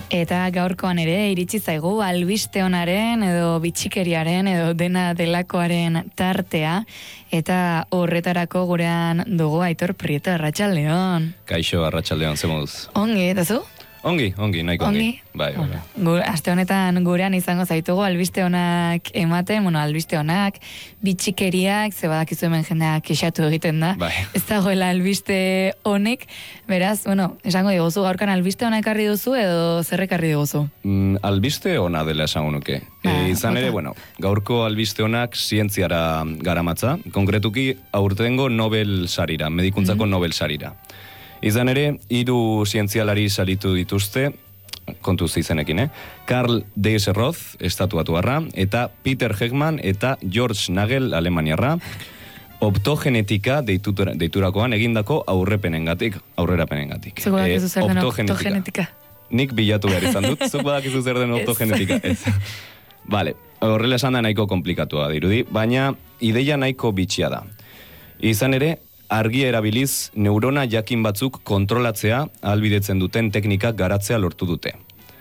Eta gaurkoan ere iritsi zaigu albiste onaren edo bitxikeriaren edo dena delakoaren tartea, eta horretarako gurean dugu Aitor Prieto. Arratsaldeon. Kaixo, arratsaldeon, ze moduz? Ongi, eta zu? Ongi, nahiko ongi. Bai. Aste honetan gurean izango zaitugu albiste onak ematen, albiste onak, bitxikeriak, ze badakizu hemen jendeak kexatu egiten da. Bai. Ez dagoela albiste honek, beraz, esango diguzu, gaurkan albiste onak ekarri duzu edo zer ekarri diguzu? Albiste ona dela esango nuke. Izan ere, gaurko albiste onak zientziara garamatza, konkretuki aurtengo Nobel sarira, medikuntzako Nobel sarira. Izan ere, 3 zientzialari saritu dituzte, kontuz izenekin, Karl Deisseroth, estatuatuarra, eta Peter Heckman eta George Nagel, alemaniarra, optogenetika deiturakoan egindako aurrerapenengatik. Zuk badakizu zer den optogenetika? Nik bilatu behar izan dut, zuk badakizu zer den optogenetika. Vale, horrela esan da nahiko komplikatua dirudi, baina ideia nahiko bitxia da. Izan ere, argia erabiliz neurona jakin batzuk kontrolatzea ahalbidetzen duten teknikak garatzea lortu dute.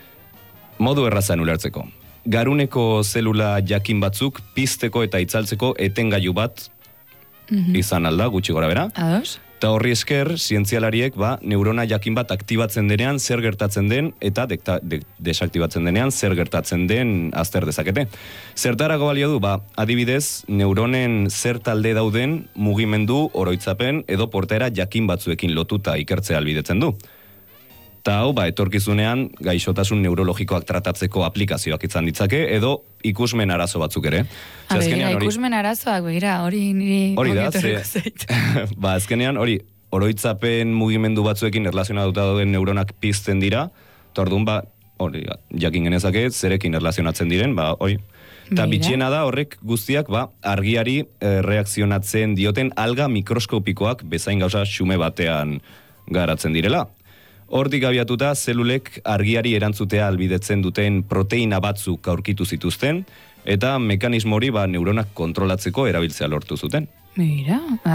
Modu errazan ulertzeko. Garuneko zelula jakin batzuk pizteko eta itzaltzeko etengailu bat izan alda, gutxi gora bera. Ados? Eta horri esker, zientzialariek neurona jakin bat aktibatzen denean zer gertatzen den eta desaktibatzen denean zer gertatzen den azter dezakete. Zertarako balio du, adibidez, neuronen zer talde dauden mugimendu, oroitzapen edo portaera jakin batzuekin lotuta ikertzea ahalbidetzen du. Eta hau, etorkizunean gaixotasun neurologikoak tratatzeko aplikazioak izan ditzake, edo ikusmen arazo batzuk ere. Ikusmen arazoak, hori niri ogetorreko zait. Azkenean, oroitzapen mugimendu batzuekin erlazionatuta dauden neuronak pizten dira, eta orduan, jakin genezake, zerekin erlazionatzen diren, Eta bitxiena da horrek guztiak, argiari reakzionatzen dioten alga mikroskopikoak bezain gauza xume batean garatzen direla. Hortik abiatuta, zelulek argiari erantzutea ahalbidetzen duten proteina batzuk aurkitu zituzten, eta mekanismo hori neuronak kontrolatzeko erabiltzea lortu zuten. Mira,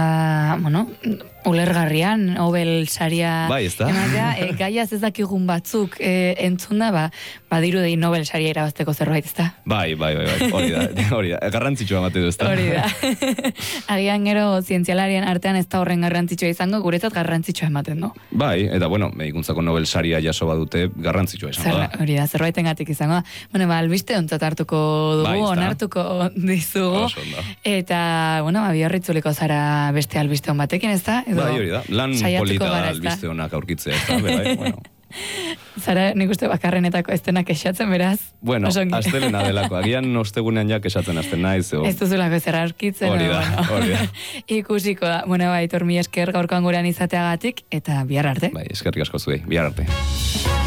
ulergarrian, Nobel saria ematea, gaiaz ez dakigun batzuk entzun da, badirudi Nobel saria irabazteko zerbait, ezta? Bai, hori da, garrantzitsua emate du, ezta? Hori da. Agian gero zientzialarien artean ez da horren garrantzitsua izango, guretzat garrantzitsua ematen du. Bai, eta medikuntzako Nobel saria jaso badute garrantzitsua izango da. Hori da, zerbaitengatik izango da. Albiste ontzat hartuko dugu, onartuko dizugu, eta, biarritzuliko zara beste albiste hon batekin, ez da? Hori da, lan polita albiste honak aurkitzea, ez da? Zara, nik uste bakarrenetako ez denak esatzen, beraz? Astelena delako, agian ostegunean jak esatzen azten naiz. Ez duzulako zer aurkitzen. Hori da. Ikusiko da. Aitor, mi esker gaurkoan gurean izateagatik, eta bihar arte. Eskerrik asko zuei, bihar arte.